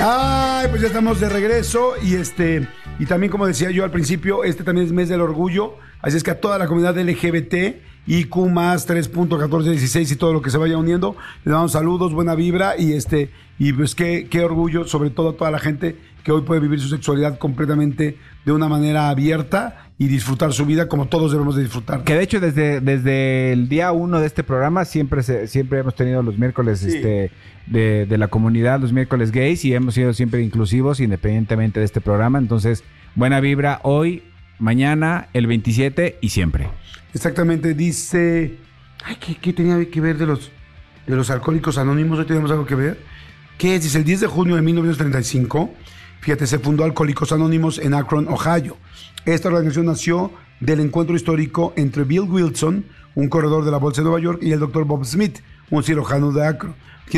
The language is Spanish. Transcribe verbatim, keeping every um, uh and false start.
Ay, pues ya estamos de regreso y este y también, como decía yo al principio, este también es mes del orgullo, así es que a toda la comunidad L G B T I Q más tres punto catorce dieciséis y todo lo que se vaya uniendo, les damos saludos, buena vibra y este y pues qué qué orgullo, sobre todo a toda la gente que hoy puede vivir su sexualidad completamente de una manera abierta y disfrutar su vida como todos debemos de disfrutar. Que de hecho desde, desde el día uno de este programa siempre se, siempre hemos tenido los miércoles sí. este de, de la comunidad, los miércoles gays, y hemos sido siempre inclusivos independientemente de este programa. Entonces, buena vibra hoy, mañana, el veintisiete y siempre. Exactamente, dice... Ay, ¿qué, qué tenía que ver de los, de los alcohólicos anónimos? ¿Hoy tenemos algo que ver? ¿Qué es? Dice, el diez de junio de mil novecientos treinta y cinco, fíjate, se fundó Alcohólicos Anónimos en Akron, Ohio. Esta organización nació del encuentro histórico entre Bill Wilson, un corredor de la Bolsa de Nueva York, y el doctor Bob Smith, un cirujano de Akron.